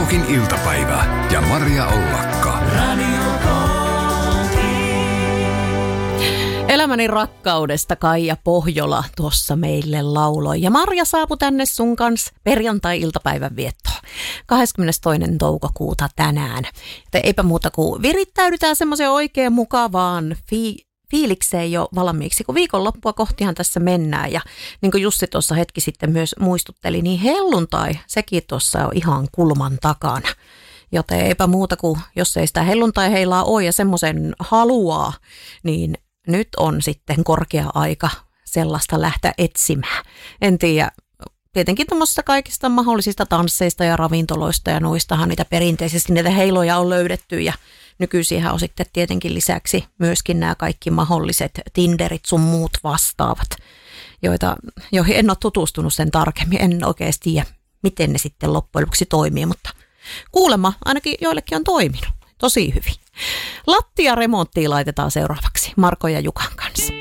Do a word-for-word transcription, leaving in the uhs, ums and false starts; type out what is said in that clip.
Suomirokin iltapäivä ja Maria Ollakka. Elämäni rakkaudesta Kaija Pohjola tuossa meille lauloi. Ja Marja saapui tänne sun kanssa perjantai-iltapäivän viettoon. kahdeskymmenestoinen toukokuuta tänään. Että eipä muuta kuin virittäydytään semmoiseen oikein mukavaan fi- fiilikseen jo valmiiksi, kun viikonloppua kohtihan tässä mennään. Ja niin kuin Jussi tuossa hetki sitten myös muistutteli, niin helluntai, sekin tuossa on ihan kulman takana. Joten eipä muuta kuin, jos ei sitä helluntai heilaa ole ja semmoisen haluaa, niin nyt on sitten korkea aika sellaista lähteä etsimään. En tiedä, tietenkin tuommoisista kaikista mahdollisista tansseista ja ravintoloista ja noistahan niitä perinteisesti niitä heiloja on löydetty ja nykyisinhän on sitten tietenkin lisäksi myöskin nämä kaikki mahdolliset Tinderit sun muut vastaavat, joita, joihin en ole tutustunut sen tarkemmin. En oikeasti tiedä, miten ne sitten loppujen lopuksi toimii, mutta kuulemma ainakin joillekin on toiminut tosi hyvin. Lattiaremonttiin laitetaan seuraavaksi Marko ja Jukan kanssa.